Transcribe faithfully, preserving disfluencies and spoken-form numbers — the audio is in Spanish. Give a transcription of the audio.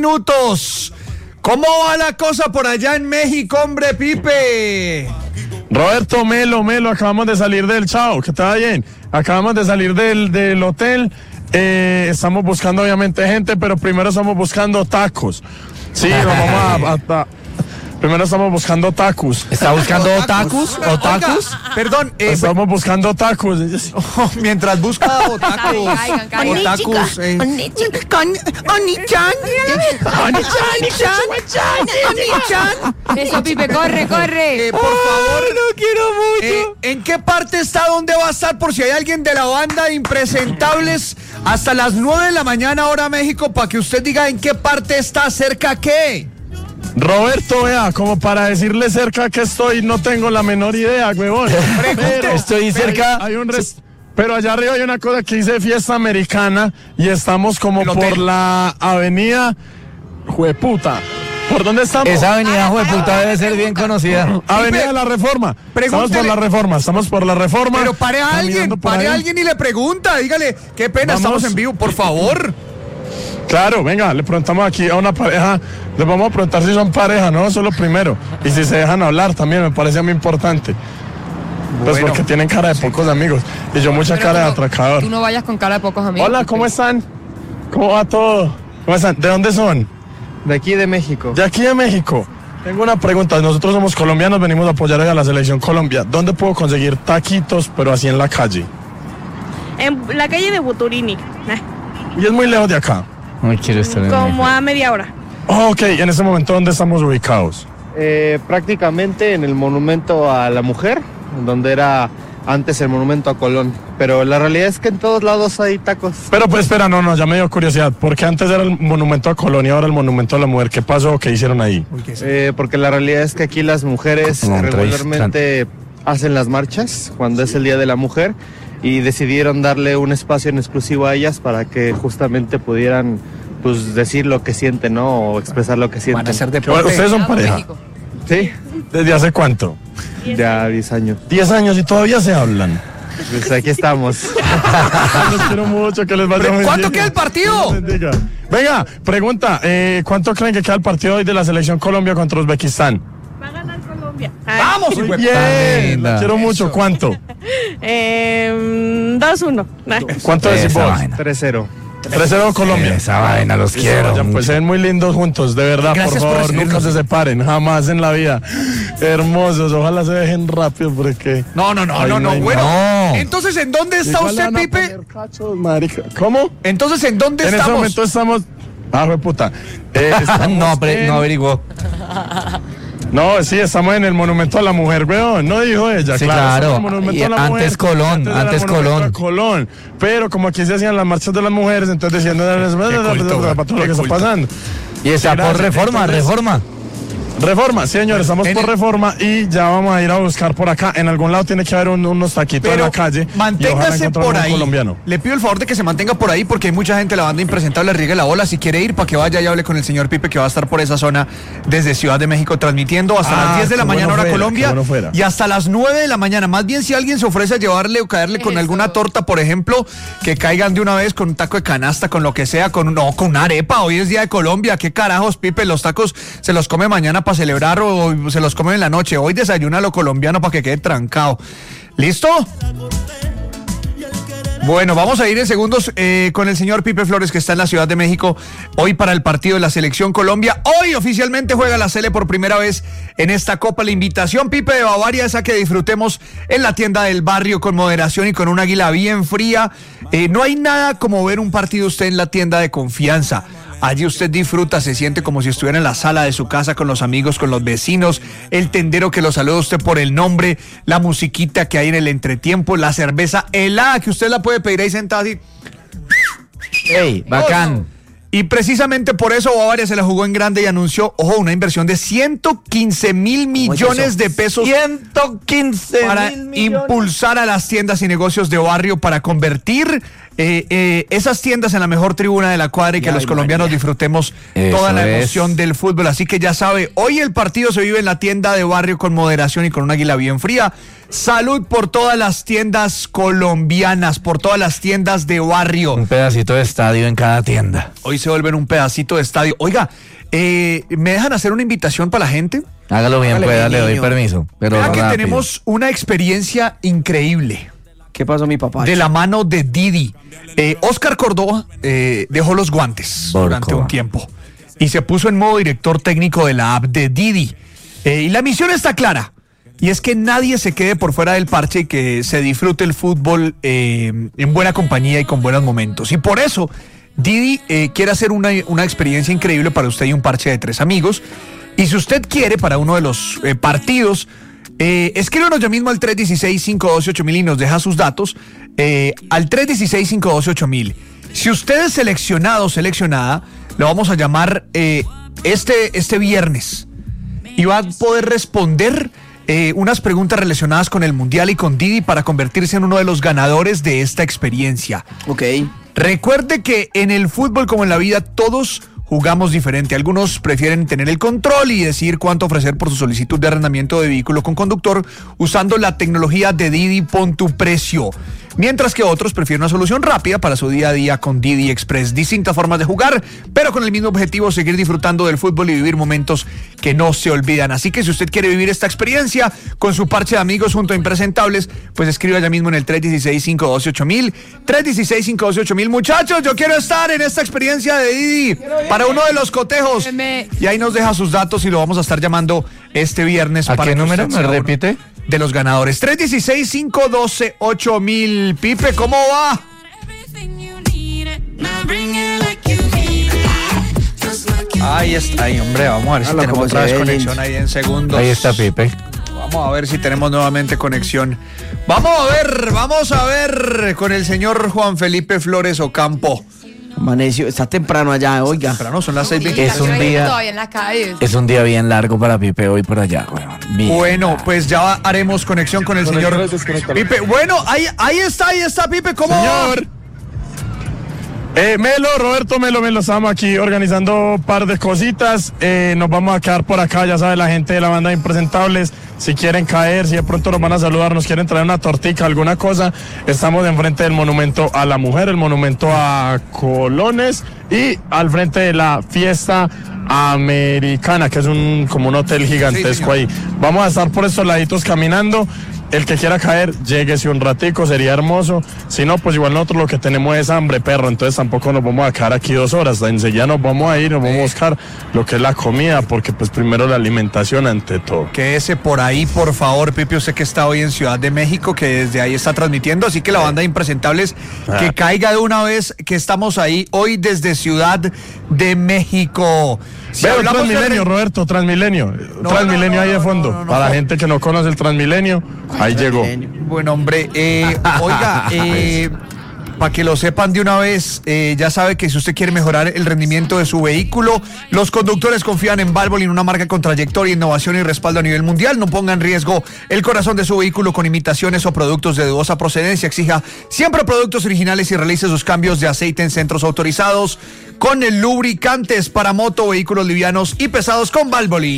minutos. ¿Cómo va la cosa por allá en México, hombre, Pipe? Roberto, Melo, Melo, acabamos de salir del chao, que está bien. Acabamos de salir del, del hotel. Eh, estamos buscando obviamente gente, pero primero estamos buscando tacos. Sí, nos vamos a... a, a Primero estamos buscando tacos. ¿Está buscando tacos? ¿O tacos? Perdón. Eh, estamos buscando tacos. Oh, mientras busca tacos. O tacos. Oni-chan. Oni-chan. Eso, Pipe, corre, corre. Eh, por favor. No quiero mucho. Eh, ¿En qué parte está? ¿Dónde va a estar? Por si hay alguien de la banda de Impresentables. Hasta las nueve de la mañana, hora México, para que usted diga en qué parte está, cerca qué. Roberto, vea, como para decirle cerca que estoy, no tengo la menor idea, huevón. Pero estoy cerca. Hay, hay un rest... Pero allá arriba hay una cosa que dice fiesta americana y estamos como por la avenida Jueputa. ¿Por dónde estamos? Esa avenida Jueputa debe ser bien conocida. Avenida de la Reforma. Estamos por la Reforma, estamos por la Reforma. Pero pare a alguien, pare a alguien y le pregunta, dígale, qué pena, Vamos. estamos en vivo, por favor. Claro, venga, le preguntamos aquí a una pareja, les vamos a preguntar si son pareja, ¿no? Eso es lo primero. Y si se dejan hablar también, me parece muy importante. Bueno. Pues porque tienen cara de pocos amigos y yo mucha Pero cara no, de atracador. Tú no vayas con cara de pocos amigos. Hola, ¿cómo están? ¿Cómo va todo? ¿Cómo están? ¿De dónde son? De aquí de México. De aquí de México. Tengo una pregunta, nosotros somos colombianos, venimos a apoyar a la selección Colombia. ¿Dónde puedo conseguir taquitos, pero así en la calle? En la calle de Buturini. Y es muy lejos de acá. Muy quiero estar en Como a media hora. Oh, ok, en ese momento, ¿dónde estamos ubicados? Eh, prácticamente en el monumento a la mujer, donde era antes el monumento a Colón. Pero la realidad es que en todos lados hay tacos. Pero pues espera, no, no, ya me dio curiosidad. ¿Por qué antes era el monumento a Colón y ahora el monumento a la mujer? ¿Qué pasó? ¿Qué hicieron ahí? Eh, porque la realidad es que aquí las mujeres regularmente hacen las marchas cuando es el Día de la Mujer y decidieron darle un espacio en exclusivo a ellas para que justamente pudieran pues decir lo que sienten, ¿no? O expresar lo que sienten. Van a ser deporte. ¿Ustedes son pareja? Sí. ¿Desde hace cuánto? Ya diez años. diez años y todavía se hablan. Pues aquí estamos. Los quiero mucho, que les vaya muy bien. ¿Cuánto queda el partido? Venga, pregunta, eh, ¿cuánto creen que queda el partido hoy de la selección Colombia contra Uzbekistán? Va a ganar Colombia. ¡Vamos! Muy bien, la quiero mucho. ¿Cuánto? Eh, dos uno. ¿Cuánto decís vos? tres cero. tres cero Colombia. Esa vaina, los quiero. Vayan, pues se ven muy lindos juntos, de verdad, Gracias por favor, por nunca se separen, jamás en la vida. Hermosos, ojalá se dejen rápido porque... No, no, no, Ay, no, no, no, bueno. no. Entonces, ¿en dónde está Igual usted, van a Pipe? poner cachos, marica. ¿Cómo? Entonces, ¿en dónde En este estamos? momento estamos... Ah, fue puta. Eh, estamos no, pre- en- no averiguó. No, sí, estamos en el monumento a la mujer, weón. No dijo ella, Sí, claro. claro. estamos en el monumento Y a la antes mujer, Colón, antes era antes el monumento Colón. a Colón. Pero como aquí se hacían las marchas de las mujeres, entonces decían para todo lo que está pasando. Y está por Gracias. reforma, Entonces, reforma. Reforma, sí, señores, estamos En por el- reforma y ya vamos a ir a buscar por acá. En algún lado tiene que haber un- unos taquitos en Pero la calle. y ojalá manténgase encontremos por un ahí. colombiano. Le pido el favor de que se mantenga por ahí porque hay mucha gente de la banda Impresentable, riegue la bola. Si quiere ir, para que vaya y hable con el señor Pipe, que va a estar por esa zona desde Ciudad de México transmitiendo hasta Ah, las diez de la qué mañana bueno hora fuera, Colombia qué bueno fuera. y hasta las nueve de la mañana. Más bien, si alguien se ofrece a llevarle o caerle con Eso. alguna torta, por ejemplo, que caigan de una vez con un taco de canasta, con lo que sea, con no, con una arepa. Hoy es Día de Colombia. ¿Qué carajos, Pipe? Los tacos se los come mañana para celebrar o se los come en la noche. Hoy desayuna lo colombiano para que quede trancado. ¿Listo? Bueno, vamos a ir en segundos eh, con el señor Pipe Flores, que está en la Ciudad de México hoy para el partido de la Selección Colombia. Hoy oficialmente juega la Sele por primera vez en esta Copa. La invitación, Pipe, de Bavaria es a que disfrutemos en la tienda del barrio con moderación y con un águila bien fría. Eh, no hay nada como ver un partido usted en la tienda de confianza. Allí usted disfruta, se siente como si estuviera en la sala de su casa con los amigos, con los vecinos, el tendero que lo saluda a usted por el nombre, la musiquita que hay en el entretiempo, la cerveza helada que usted la puede pedir ahí sentada así. Ey, bacán. Y precisamente por eso Bavaria se la jugó en grande y anunció, ojo, una inversión de ciento quince mil millones de pesos ciento quince para mil millones. impulsar a las tiendas y negocios de barrio, para convertir eh, eh, esas tiendas en la mejor tribuna de la cuadra y que Ay, los colombianos María. disfrutemos Eso toda la es. emoción del fútbol. Así que ya sabe, hoy el partido se vive en la tienda de barrio con moderación y con un águila bien fría. Salud por todas las tiendas colombianas, por todas las tiendas de barrio. Un pedacito de estadio en cada tienda. Hoy se vuelven un pedacito de estadio. Oiga, eh, ¿me dejan hacer una invitación para la gente? Hágalo bien, Hágale, pueda, mi le doy niño. permiso. Pero Vea que rápido. tenemos una experiencia increíble ¿Qué pasó, mi papá? de la mano de Didi. Eh, Oscar Córdoba eh, dejó los guantes Borco. durante un tiempo y se puso en modo director técnico de la app de Didi. Eh, y la misión está clara. Y es que nadie se quede por fuera del parche y que se disfrute el fútbol eh, en buena compañía y con buenos momentos. Y por eso, Didi eh, quiere hacer una, una experiencia increíble para usted y un parche de tres amigos. Y si usted quiere, para uno de los eh, partidos, eh, escríbanos ya mismo al tres uno seis, cinco uno ocho mil y nos deja sus datos. Eh, al tres uno seis, cinco uno ocho mil. Si usted es seleccionado o seleccionada, lo vamos a llamar eh, este, este viernes. Y va a poder responder Eh, unas preguntas relacionadas con el Mundial y con Didi para convertirse en uno de los ganadores de esta experiencia. Ok. Recuerde que en el fútbol como en la vida todos jugamos diferente. Algunos prefieren tener el control y decidir cuánto ofrecer por su solicitud de arrendamiento de vehículo con conductor usando la tecnología de Didi Pon tu Precio. Mientras que otros prefieren una solución rápida para su día a día con Didi Express. Distintas formas de jugar, pero con el mismo objetivo, seguir disfrutando del fútbol y vivir momentos que no se olvidan. Así que si usted quiere vivir esta experiencia con su parche de amigos junto a Impresentables, pues escriba ya mismo en el tres uno seis, cinco uno ocho mil. tres uno seis, cinco uno ocho mil. Muchachos, yo quiero estar en esta experiencia de Didi para uno de los cotejos. Me- Y ahí nos deja sus datos y lo vamos a estar llamando este viernes. ¿A para qué que número? usted ¿Me sea uno repite? de los ganadores. tres uno seis, cinco uno dos ocho mil. Pipe, ¿cómo va? Ahí está, ahí, hombre, vamos a ver si Habla tenemos como otra se vez ve, conexión gente. ahí en segundos. Ahí está Pipe. Vamos a ver si tenemos nuevamente conexión. Vamos a ver, vamos a ver con el señor Juan Felipe Flores Ocampo. Amaneció, está temprano allá, oiga. Pero no, son las seis Sí, veintitrés. Es un yo estoy día- todavía en la calle. Es un día bien largo para Pipe hoy por allá, weón. Bien. Bueno, pues ya haremos conexión con el señor Pipe. Bueno, ahí, ahí está, ahí está, Pipe, ¿cómo va? Señor. Eh, Melo, Roberto Melo, Melo, estamos aquí organizando un par de cositas. Eh, nos vamos a quedar por acá, ya sabe, la gente de la banda de Impresentables. Si quieren caer, si de pronto nos van a saludar, nos quieren traer una tortica, alguna cosa. Estamos enfrente del Monumento a la Mujer, el Monumento a Colones y al frente de la Fiesta Americana, que es un como un hotel gigantesco ahí. Vamos a estar por estos laditos caminando. El que quiera caer, lléguese un ratico, sería hermoso. Si no, pues igual nosotros lo que tenemos es hambre, perro. Entonces tampoco nos vamos a quedar aquí dos horas. Enseguida nos vamos a ir, nos vamos a buscar lo que es la comida, porque pues primero la alimentación ante todo. Quédese por ahí, por favor, Pipe, usted que está hoy en Ciudad de México, que desde ahí está transmitiendo, así que la banda de Impresentables, que caiga de una vez, que estamos ahí hoy desde Ciudad de México. Si Veo hablamos de Transmilenio, re- Roberto, Transmilenio. No, Transmilenio no, no, ahí de no, fondo. no, no, no. Para la gente que no conoce el Transmilenio, ahí llegó. Bueno, hombre, eh, oiga, eh, para que lo sepan de una vez, eh, ya sabe que si usted quiere mejorar el rendimiento de su vehículo, los conductores confían en Valvoline, una marca con trayectoria, innovación y respaldo a nivel mundial. No ponga en riesgo el corazón de su vehículo con imitaciones o productos de dudosa procedencia. Exija siempre productos originales y realice sus cambios de aceite en centros autorizados con el lubricantes para moto, vehículos livianos y pesados con Valvoline.